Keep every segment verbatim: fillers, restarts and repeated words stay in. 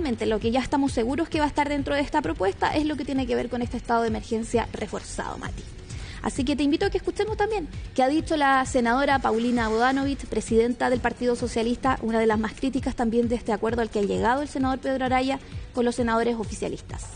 nuevamente, lo que ya estamos seguros que va a estar dentro de esta propuesta es lo que tiene que ver con este estado de emergencia reforzado, Mati. Así que te invito a que escuchemos también qué ha dicho la senadora Paulina Bodanovich, presidenta del Partido Socialista, una de las más críticas también de este acuerdo al que ha llegado el senador Pedro Araya con los senadores oficialistas.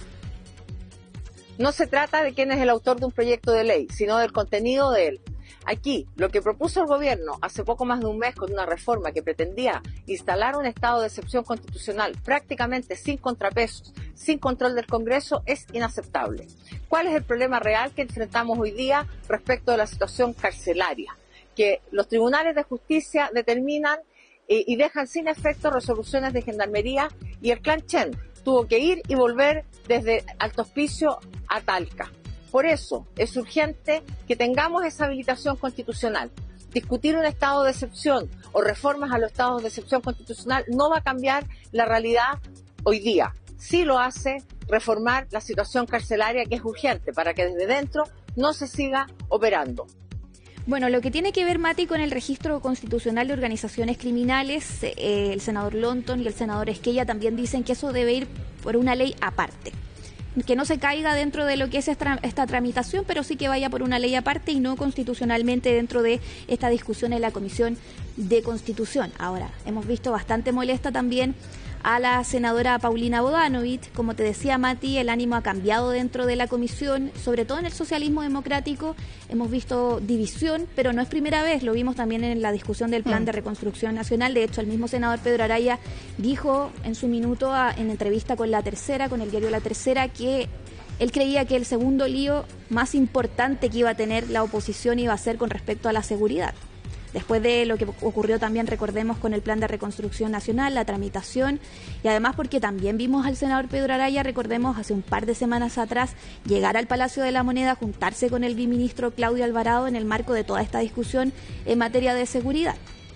No se trata de quién es el autor de un proyecto de ley, sino del contenido de él. Aquí, lo que propuso el gobierno hace poco más de un mes con una reforma que pretendía instalar un estado de excepción constitucional prácticamente sin contrapesos, sin control del Congreso, es inaceptable. ¿Cuál es el problema real que enfrentamos hoy día respecto de la situación carcelaria? Que los tribunales de justicia determinan eh, y dejan sin efecto resoluciones de gendarmería, y el clan Chen tuvo que ir y volver desde Alto Hospicio a Talca. Por eso es urgente que tengamos esa habilitación constitucional. Discutir un estado de excepción o reformas a los estados de excepción constitucional no va a cambiar la realidad hoy día. Sí lo hace reformar la situación carcelaria, que es urgente para que desde dentro no se siga operando. Bueno, lo que tiene que ver, Mati, con el registro constitucional de organizaciones criminales, eh, el senador Lonton y el senador Esquella también dicen que eso debe ir por una ley aparte. Que no se caiga dentro de lo que es esta, esta tramitación, pero sí que vaya por una ley aparte y no constitucionalmente dentro de esta discusión en la Comisión de Constitución. Ahora, hemos visto bastante molesta también a la senadora Paulina Bodanovich. Como te decía, Mati, el ánimo ha cambiado dentro de la comisión, sobre todo en el socialismo democrático. Hemos visto división, pero no es primera vez, lo vimos también en la discusión del Plan de Reconstrucción Nacional. De hecho, el mismo senador Pedro Araya dijo en su minuto a, en entrevista con La Tercera, con el diario La Tercera, que él creía que el segundo lío más importante que iba a tener la oposición iba a ser con respecto a la seguridad. Después de lo que ocurrió también, recordemos, con el Plan de Reconstrucción Nacional, la tramitación, y además porque también vimos al senador Pedro Araya, recordemos, hace un par de semanas atrás, llegar al Palacio de la Moneda, juntarse con el biministro Claudio Alvarado en el marco de toda esta discusión en materia de seguridad.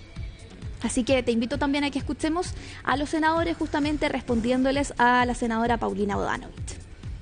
Así que te invito también a que escuchemos a los senadores justamente respondiéndoles a la senadora Paulina Bodanovich.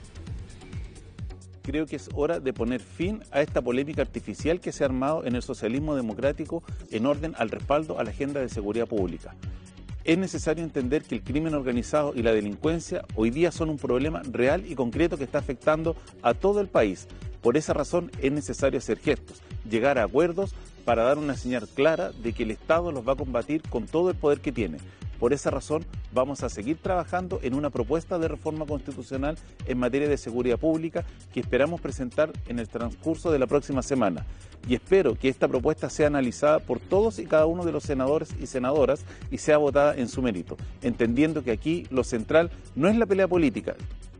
Creo que es hora de poner fin a esta polémica artificial que se ha armado en el socialismo democrático en orden al respaldo a la agenda de seguridad pública. Es necesario entender que el crimen organizado y la delincuencia hoy día son un problema real y concreto que está afectando a todo el país. Por esa razón es necesario hacer gestos, llegar a acuerdos para dar una señal clara de que el Estado los va a combatir con todo el poder que tiene. Por esa razón vamos a seguir trabajando en una propuesta de reforma constitucional en materia de seguridad pública que esperamos presentar en el transcurso de la próxima semana. Y espero que esta propuesta sea analizada por todos y cada uno de los senadores y senadoras y sea votada en su mérito, entendiendo que aquí lo central no es la pelea política.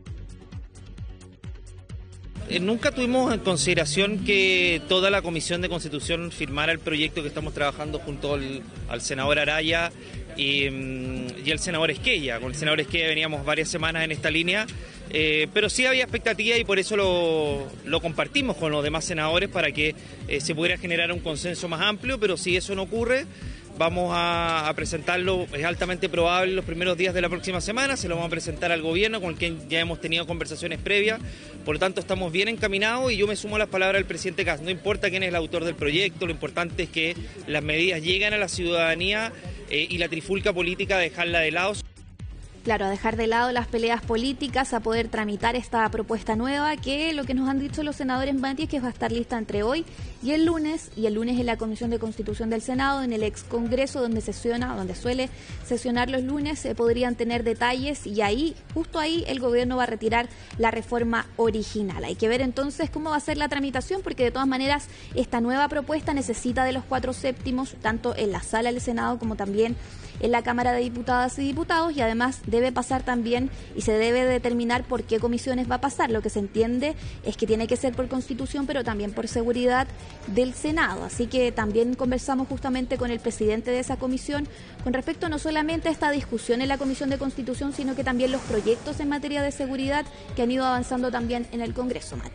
Nunca tuvimos en consideración que toda la Comisión de Constitución firmara el proyecto que estamos trabajando junto al, al senador Araya y, y el senador Esquella. Con el senador Esquella veníamos varias semanas en esta línea, eh, pero sí había expectativa y por eso lo, lo compartimos con los demás senadores para que eh, se pudiera generar un consenso más amplio, pero si eso no ocurre, vamos a, a presentarlo, es altamente probable los primeros días de la próxima semana, se lo vamos a presentar al gobierno con el que ya hemos tenido conversaciones previas, por lo tanto estamos bien encaminados y yo me sumo a las palabras del presidente Kast. No importa quién es el autor del proyecto, lo importante es que las medidas lleguen a la ciudadanía eh, y la trifulca política dejarla de lado. Claro, a dejar de lado las peleas políticas, a poder tramitar esta propuesta nueva, que lo que nos han dicho los senadores, Mati, es que va a estar lista entre hoy y el lunes, y el lunes en la Comisión de Constitución del Senado, en el ex Congreso, donde sesiona, donde suele sesionar los lunes, se podrían tener detalles, y ahí, justo ahí, el gobierno va a retirar la reforma original. Hay que ver entonces cómo va a ser la tramitación, porque de todas maneras esta nueva propuesta necesita de los cuatro séptimos, tanto en la sala del Senado como también en la Cámara de Diputadas y Diputados, y además debe pasar también y se debe determinar por qué comisiones va a pasar. Lo que se entiende es que tiene que ser por Constitución, pero también por seguridad del Senado. Así que también conversamos justamente con el presidente de esa comisión con respecto no solamente a esta discusión en la Comisión de Constitución, sino que también los proyectos en materia de seguridad que han ido avanzando también en el Congreso, Mati.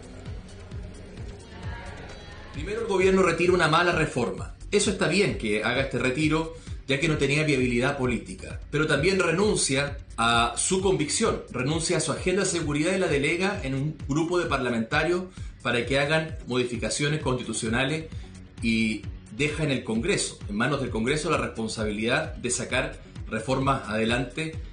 Primero, el gobierno retira una mala reforma. Eso está bien que haga este retiro, ya que no tenía viabilidad política, pero también renuncia a su convicción, renuncia a su agenda de seguridad y la delega en un grupo de parlamentarios para que hagan modificaciones constitucionales y deja en el Congreso, en manos del Congreso, la responsabilidad de sacar reformas adelante